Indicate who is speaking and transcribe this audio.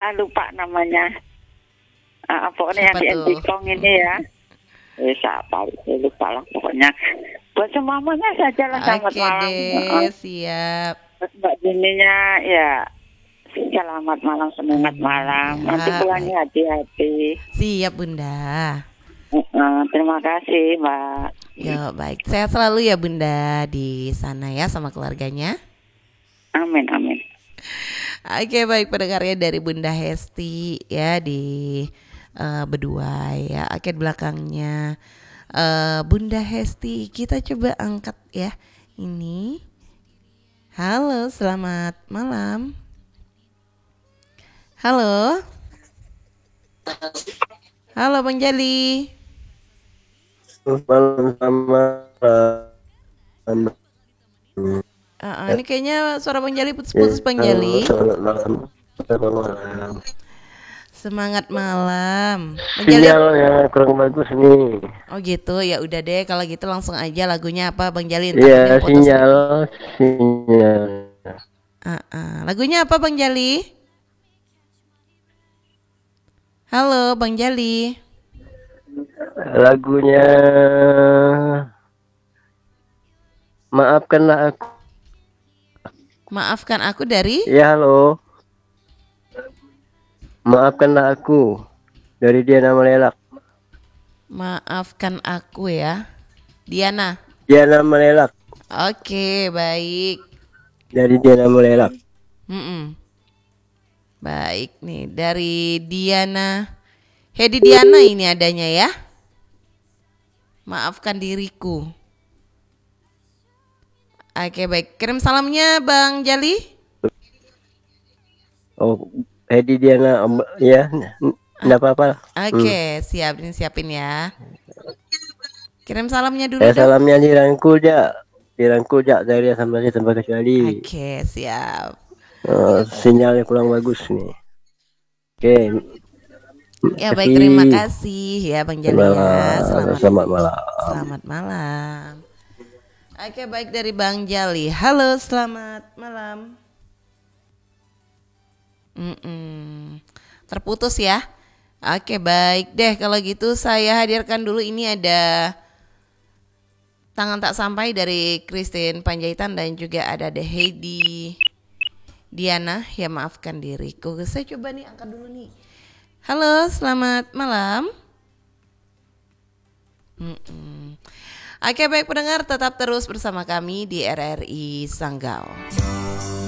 Speaker 1: lupa namanya. Pokoknya yang
Speaker 2: Siapa
Speaker 1: di
Speaker 2: tuh?
Speaker 1: Entikong ini ya. Siapa? Saya lupa lah pokoknya. Buat semuanya saja lah, selamat
Speaker 2: Oke
Speaker 1: malam.
Speaker 2: deh, siap.
Speaker 1: Buat Mbak Dininya ya, selamat malam, semangat
Speaker 2: Amin
Speaker 1: malam. Nanti
Speaker 2: ya, baik.
Speaker 1: pulangnya hati-hati.
Speaker 2: Siap Bunda.
Speaker 1: Terima kasih, Mbak.
Speaker 2: Yo, baik. Sehat selalu ya Bunda di sana ya sama keluarganya.
Speaker 1: Amin, amin.
Speaker 2: Oke, baik pendengarnya dari Bunda Hesti ya di berdua ya. Oke, di belakangnya Bunda Hesti. Kita coba angkat ya. Ini. Halo, selamat malam. Halo. Halo Bang Jali.
Speaker 3: Malam sama
Speaker 2: Ini kayaknya suara Bang Jali putus-putus Bang Jali.
Speaker 3: selamat malam. Selamat malam.
Speaker 2: Semangat malam. Bang Jali.
Speaker 3: Sinyalnya kurang bagus nih.
Speaker 2: Oh gitu, ya udah deh kalau gitu langsung aja lagunya apa Bang Jali?
Speaker 3: Iya, sinyal.
Speaker 2: Lagunya apa Bang Jali? Halo Bang Jali.
Speaker 3: Lagunya Maafkanlah Aku.
Speaker 2: Maafkan aku dari?
Speaker 3: Ya, halo. Maafkanlah Aku dari Diana Malelak.
Speaker 2: Maafkan aku ya, Diana.
Speaker 3: Diana Malelak.
Speaker 2: Oke, baik.
Speaker 3: Dari Diana Malelak.
Speaker 2: Baik nih dari Diana. Hedi Diana ini adanya ya. Maafkan diriku. Oke baik, kirim salamnya Bang Jali.
Speaker 3: Oh, Hedi Diana, ya, enggak apa-apa.
Speaker 2: Oke, siapin ya. Kirim salamnya dulu dong.
Speaker 3: Salamnya dirangkul jak dari sampai tanpa kecuali.
Speaker 2: Oke, siap.
Speaker 3: Sinyalnya kurang bagus nih. Oke.
Speaker 2: Ya baik, terima kasih ya Bang Jali ya.
Speaker 3: Selamat malam.
Speaker 2: Selamat malam. Oke baik dari Bang Jali. Halo, selamat malam. Terputus ya. Oke baik deh kalau gitu saya hadirkan dulu ini ada Tangan Tak Sampai dari Christine Panjaitan dan juga ada The Heidi Diana ya Maafkan Diriku. Saya coba nih angkat dulu nih. Halo, selamat malam. Oke baik pendengar, tetap terus bersama kami di RRI Sanggau.